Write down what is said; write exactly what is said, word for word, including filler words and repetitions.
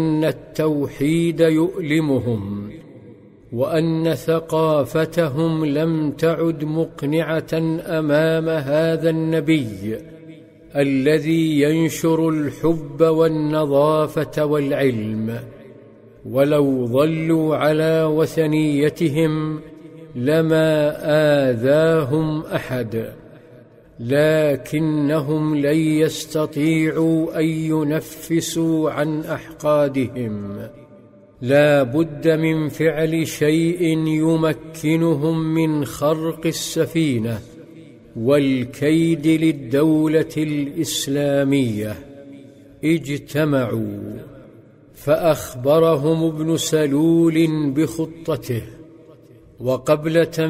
التوحيد يؤلمهم، وأن ثقافتهم لم تعد مقنعة أمام هذا النبي الذي ينشر الحب والنظافة والعلم. ولو ظلوا على وثنيتهم لما آذاهم أحد، لكنهم لن يستطيعوا أن ينفسوا عن أحقادهم. لا بد من فعل شيء يمكنهم من خرق السفينة والكيد للدولة الإسلامية. اجتمعوا، فأخبرهم ابن سلول بخطته، وقبل